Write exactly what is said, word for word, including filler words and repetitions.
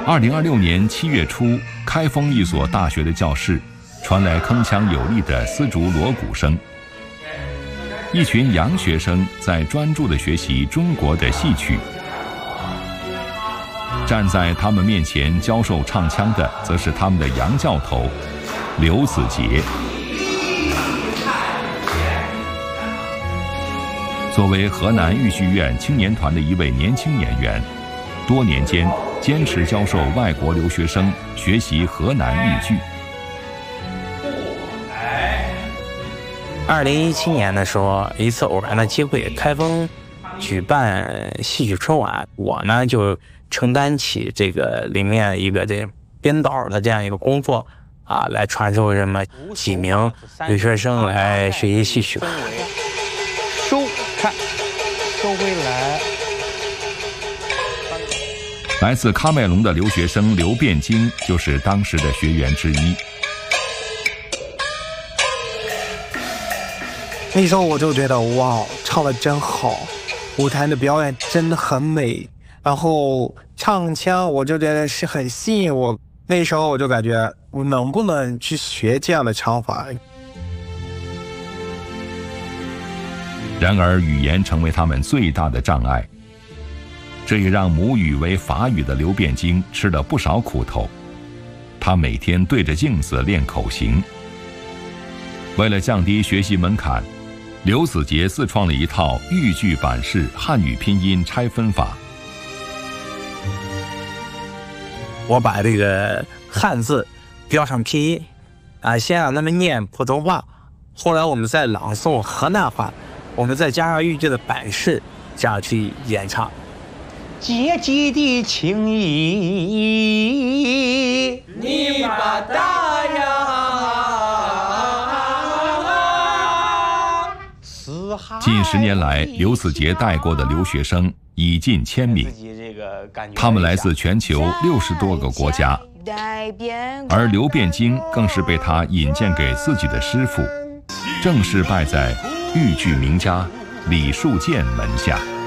二零二六年七月初，开封一所大学的教室传来铿锵有力的丝竹锣鼓声。一群洋学生在专注地学习中国的戏曲。站在他们面前教授唱腔的，则是他们的洋教头刘子杰。作为河南豫剧院青年团的一位年轻演员，多年间坚持教授外国留学生学习河南豫剧。 二零一七年的时候，一次偶然的机会，开封举办戏曲春晚，我呢就承担起这个里面一个这编导的这样一个工作啊，来传授什么几名留学生来学习戏曲。收看，收回来。 来自喀麦隆的留学生刘变京就是当时的学员之一。 那时候我就觉得哇，唱得真好，舞台的表演真的很美，然后唱腔我就觉得是很吸引我。那时候我就感觉我能不能去学这样的唱法。 然而语言成为他们最大的障碍，这也让母语为法语的刘变京吃了不少苦头。他每天对着镜子练口型。为了降低学习门槛，刘子杰自创了一套豫剧版式汉语拼音拆分法。 我把这个汉字标上拼音，啊，先让他们念普通话，后来我们再朗诵河南话，我们再加上豫剧的版式，这样去演唱。姐姐的情谊，你把大呀。 近十年来，刘子杰带过的留学生已近千名，他们来自全球六十多个国家，而刘变京更是被他引荐给自己的师傅，正式拜在豫剧名家李树建门下。